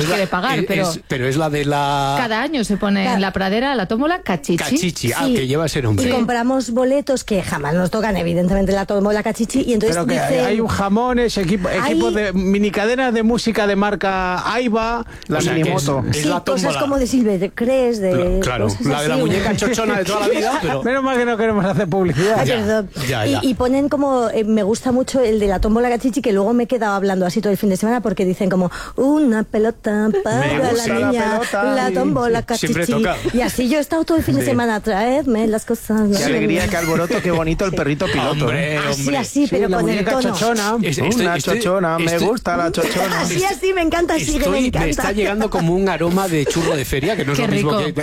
quiere pagar, pero es la de la... Cada año se pone en la pradera la tómbola Cachichi. Cachichi, que lleva ese nombre. Y compramos boletos que jamás nos tocan, evidentemente, la tómbola Cachichi, y entonces pero que dicen... hay un jamones, equipos de minicadenas de música de marca Aiba, la minimoto. Sí, cosas como de Silvestres, de... Claro, la de la muñeca chochona de toda la vida, pero... Menos mal que no queremos hacer publicidad. Ay, perdón. Ya. Y ponen como... me gusta mucho el de la tómbola Cachichi, que luego me he quedado hablando así todo el fin de semana, porque dicen como, una pelota para la niña, la tómbola Cachichi. Y así yo he estado todo el fin de semana, traedme las cosas. Qué alegría, qué alboroto, qué bonito el perrito piloto. Así, pero con el tono. Chochona. Una chochona, me gusta la chochona. Así, me encanta, sí que me encanta. Me está llegando como un aroma de churro de feria, que no es lo mismo que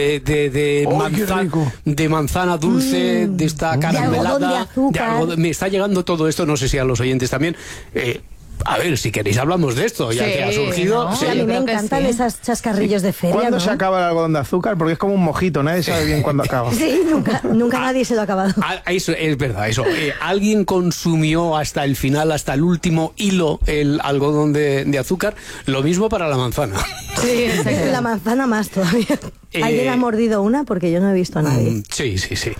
de manzana dulce, de esta caramelada, de azúcar. Me está llegando todo esto, no sé si a los oyentes también. A ver, si queréis hablamos de esto, ya que ha surgido. No, a mí me encantan esas chascarrillos de feria. ¿Cuándo se acaba el algodón de azúcar? Porque es como un mojito, nadie sabe bien cuándo acaba. Sí, nunca nadie se lo ha acabado. Eso es verdad, eso. Alguien consumió hasta el final, hasta el último hilo, el algodón de azúcar. Lo mismo para la manzana. Sí, exacto. La manzana más todavía. ¿Alguien ha mordido una? Porque yo no he visto a nadie. Sí.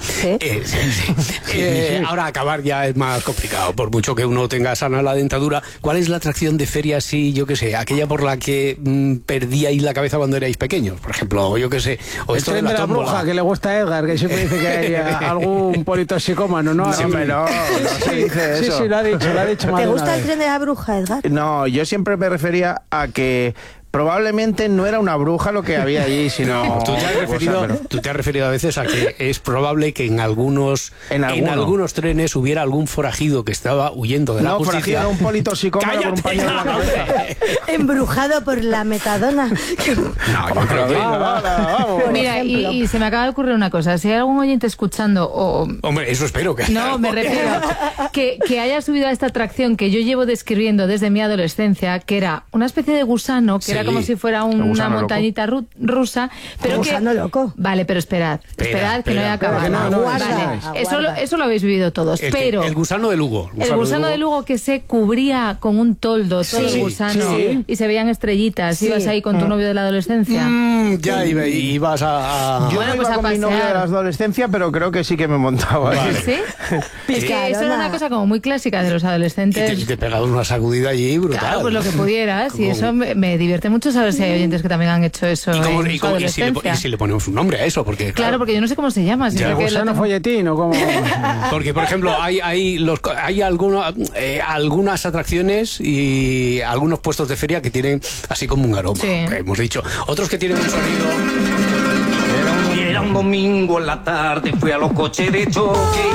Ahora acabar ya es más complicado, por mucho que uno tenga sana la dentadura. ¿Cuál es la atracción de feria así, yo qué sé, aquella por la que perdíais la cabeza cuando erais pequeños, por ejemplo, yo qué sé, o esto de la bruja que le gusta a Edgar, que siempre dice que hay algún politoxicómano, ¿no? No se dice eso. Sí, lo ha dicho. ¿Te gusta el tren de la bruja, Edgar? No, yo siempre me refería a que probablemente no era una bruja lo que había allí, sino... Tú te has referido a veces a que es probable que en algunos trenes hubiera algún forajido que estaba huyendo de la justicia. No, forajido, un politoxicómano con un pañuelo en la cabeza. Embrujado por la metadona. No, yo creo que... Vamos. Mira, y se me acaba de ocurrir una cosa. Si hay algún oyente escuchando Hombre, eso espero que... No, me refiero que haya subido a esta atracción que yo llevo describiendo desde mi adolescencia, que era una especie de gusano, que era como si fuera una montañita rusa, pero gusano loco. Vale, pero esperad que no haya acabado. Eso lo habéis vivido todos. Pero el gusano de Lugo. El gusano de Lugo que se cubría con un toldo, todo el gusano, y se veían estrellitas. Ibas ahí con tu novio de la adolescencia. Ya ibas a... Yo no iba con mi novio de la adolescencia, pero creo que sí que me montaba. Vale. ¿Sí? Es que eso era una cosa como muy clásica de los adolescentes. Y te pegabas una sacudida allí brutal. Claro, pues lo que pudieras. Y eso me divierte mucho saber si hay oyentes que también han hecho eso. Y si le ponemos un nombre a eso, porque... Claro, porque yo no sé cómo se llama. ¿Gusano folletín o cómo? Porque, por ejemplo, hay algunas atracciones y algunos puestos de feria que tienen así como un aroma, que hemos dicho. Otros que tienen un sonido... Era un domingo en la tarde, fui a los coches de choque.